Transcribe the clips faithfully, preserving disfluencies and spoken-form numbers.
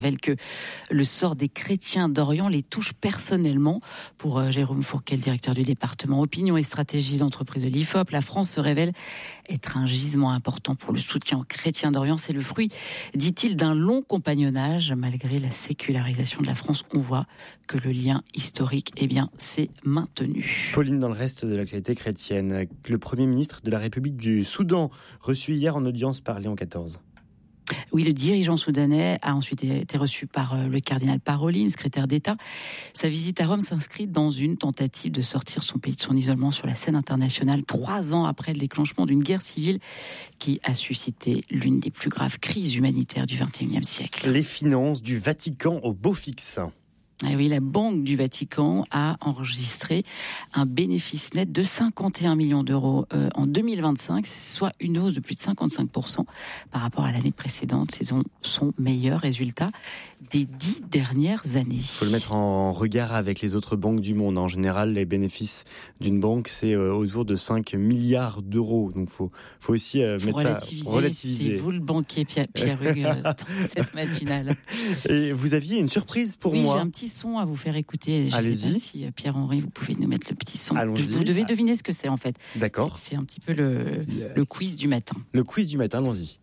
que le sort des chrétiens d'Orient les touche personnellement. Pour euh, Jérôme Fourquet, le directeur du département opinion et stratégie d'entreprise de l'I F O P, la France se révèle être un gisement important pour le soutien aux chrétiens d'Orient. C'est le fruit, dit-il, d'un long compagnonnage. Malgré la sécularisation de la France, on voit que le lien historique, eh bien, s'est maintenu. Pauline, dans le reste de l'actualité chrétienne, le Premier ministre de la République du Soudan, reçu hier en audience par Léon quatorze. Oui, le dirigeant soudanais a ensuite été reçu par le cardinal Parolin, secrétaire d'État. Sa visite à Rome s'inscrit dans une tentative de sortir son pays de son isolement sur la scène internationale, trois ans après le déclenchement d'une guerre civile qui a suscité l'une des plus graves crises humanitaires du vingt et unième siècle. Les finances du Vatican au beau fixe. Eh oui, la Banque du Vatican a enregistré un bénéfice net de cinquante et un millions d'euros euh, en deux mille vingt-cinq, soit une hausse de plus de cinquante-cinq pour cent par rapport à l'année précédente. C'est son meilleur résultat des dix dernières années. Il faut le mettre en regard avec les autres banques du monde. En général, les bénéfices d'une banque, c'est euh, autour de cinq milliards d'euros. Donc, il faut, faut aussi euh, faut mettre relativiser, ça... relativiser. C'est vous le banquier Pierre, Pierre Hugues euh, dans cette matinale. Et vous aviez une surprise pour oui, moi. Oui, j'ai un petit son à vous faire écouter. Je ne sais pas si Pierre-Henri, vous pouvez nous mettre le petit son. Allons-y. Vous devez deviner ce que c'est en fait. D'accord. C'est, c'est un petit peu le, le quiz du matin. Le quiz du matin, allons-y.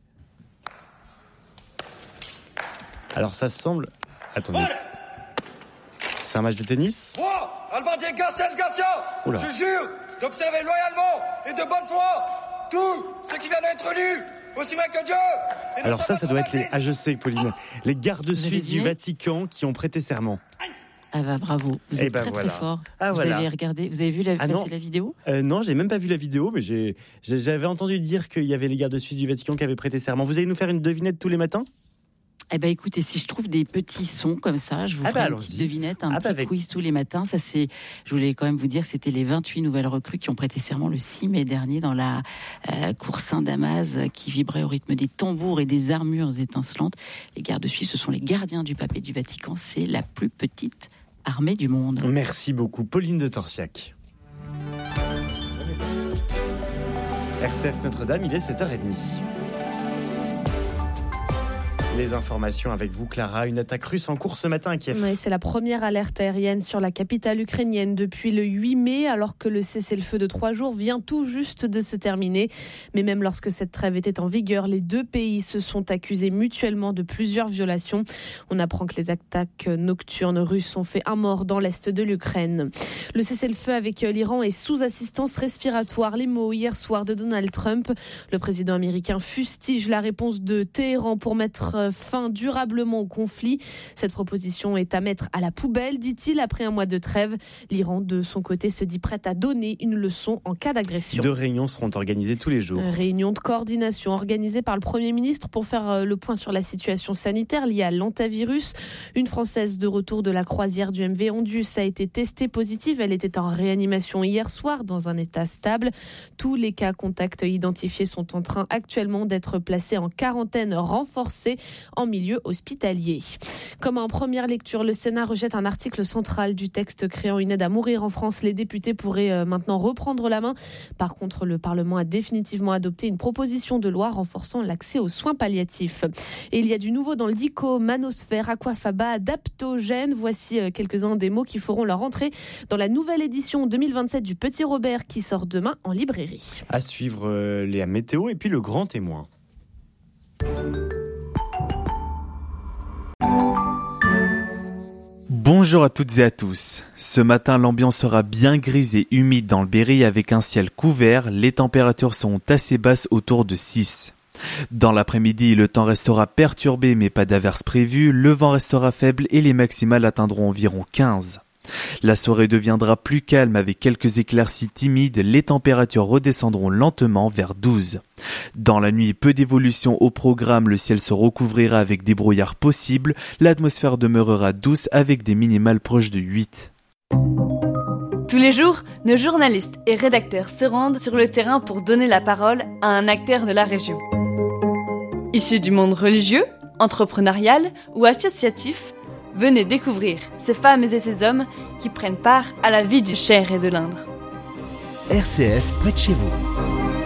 Alors ça semble... Attendez. C'est un match de tennis ? Moi, Albandien Garcès Garcia, Oula. je jure d'observer loyalement et de bonne foi tous ceux qui viennent d'être élus, aussi bien que Dieu. Alors ça, ça doit être les... Ah, je sais, Pauline. Les gardes suisses du Vatican qui ont prêté serment. Ah bah bravo, vous êtes eh ben très voilà. très fort. Ah, vous voilà. avez regardé, vous avez vu la, ah, passer la vidéo euh, Non, j'ai même pas vu la vidéo, mais j'ai, j'ai, j'avais entendu dire qu'il y avait les gardes suisses du Vatican qui avaient prêté serment. Vous allez nous faire une devinette tous les matins ? Eh ben écoutez, si je trouve des petits sons comme ça, je vous ah ferai bah, une petite devinette, un ah petit bah avec... quiz tous les matins. Ça c'est, je voulais quand même vous dire que c'était les vingt-huit nouvelles recrues qui ont prêté serment le six mai dernier dans la euh, cour Saint-Damas qui vibrait au rythme des tambours et des armures étincelantes. Les gardes suisses, ce sont les gardiens du pape et du Vatican. C'est la plus petite armée du monde. Merci beaucoup, Pauline de Torsiac. R C F Notre-Dame, il est sept heures trente. Les informations avec vous, Clara. Une attaque russe en cours ce matin à Kiev. Oui, c'est la première alerte aérienne sur la capitale ukrainienne depuis le huit mai, alors que le cessez-le-feu de trois jours vient tout juste de se terminer. Mais même lorsque cette trêve était en vigueur, les deux pays se sont accusés mutuellement de plusieurs violations. On apprend que les attaques nocturnes russes ont fait un mort dans l'est de l'Ukraine. Le cessez-le-feu avec l'Iran est sous assistance respiratoire. Les mots hier soir de Donald Trump. Le président américain fustige la réponse de Téhéran pour mettre fin durablement au conflit. Cette proposition est à mettre à la poubelle, dit-il, après un mois de trêve. L'Iran, de son côté, se dit prête à donner une leçon en cas d'agression. Deux réunions seront organisées tous les jours. Réunion de coordination organisée par le Premier ministre pour faire le point sur la situation sanitaire liée à l'hantavirus. Une Française de retour de la croisière du M V Ondius a été testée positive. Elle était en réanimation hier soir dans un état stable. Tous les cas contacts identifiés sont en train actuellement d'être placés en quarantaine renforcée en milieu hospitalier. Comme en première lecture, le Sénat rejette un article central du texte créant une aide à mourir en France. Les députés pourraient maintenant reprendre la main. Par contre, le Parlement a définitivement adopté une proposition de loi renforçant l'accès aux soins palliatifs. Et il y a du nouveau dans le dico, manosphère, aquafaba, adaptogène. Voici quelques-uns des mots qui feront leur entrée dans la nouvelle édition deux mille vingt-sept du Petit Robert qui sort demain en librairie. À suivre euh, les météo et puis le grand témoin. Bonjour à toutes et à tous. Ce matin, l'ambiance sera bien grise et humide dans le Berry avec un ciel couvert. Les températures seront assez basses autour de six. Dans l'après-midi, le temps restera perturbé mais pas d'averses prévues. Le vent restera faible et les maximales atteindront environ quinze. La soirée deviendra plus calme avec quelques éclaircies timides, les températures redescendront lentement vers douze. Dans la nuit, peu d'évolution au programme, le ciel se recouvrira avec des brouillards possibles, l'atmosphère demeurera douce avec des minimales proches de huit. Tous les jours, nos journalistes et rédacteurs se rendent sur le terrain pour donner la parole à un acteur de la région. Issus du monde religieux, entrepreneurial ou associatif, venez découvrir ces femmes et ces hommes qui prennent part à la vie du Cher et de l'Indre. R C F près de chez vous.